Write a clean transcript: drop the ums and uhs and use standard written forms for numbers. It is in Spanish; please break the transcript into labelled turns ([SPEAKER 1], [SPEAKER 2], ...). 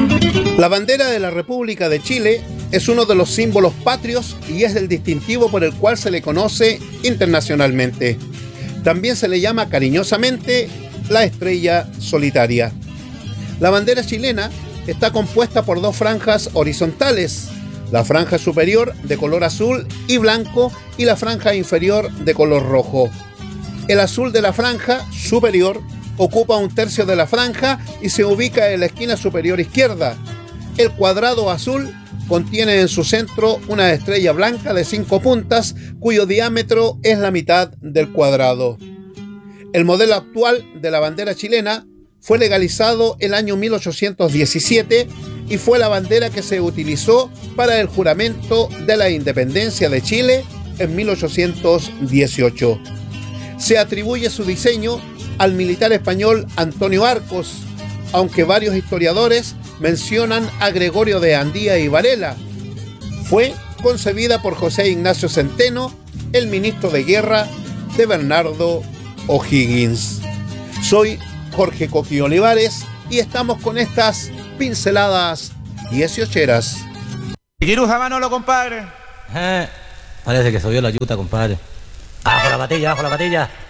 [SPEAKER 1] La bandera de la República de Chile es uno de los símbolos patrios y es el distintivo por el cual se le conoce internacionalmente. También se le llama cariñosamente la estrella solitaria. La bandera chilena está compuesta por dos franjas horizontales, la franja superior de color azul y blanco y la franja inferior de color rojo. El azul de la franja superior ocupa un tercio de la franja y se ubica en la esquina superior izquierda. El cuadrado azul contiene en su centro una estrella blanca de 5 puntas cuyo diámetro es la mitad del cuadrado. El modelo actual de la bandera chilena fue legalizado el año 1817 y fue la bandera que se utilizó para el juramento de la independencia de Chile en 1818. Se atribuye su diseño al militar español Antonio Arcos, aunque varios historiadores mencionan a Gregorio de Andía y Varela. Fue concebida por José Ignacio Centeno, el ministro de guerra de Bernardo O'Higgins. Soy Jorge Coqui Olivares y estamos con estas pinceladas 18eras.
[SPEAKER 2] Giruja Manolo, compadre.
[SPEAKER 3] Parece que subió la yuta, compadre. Abajo la patilla, abajo la patilla.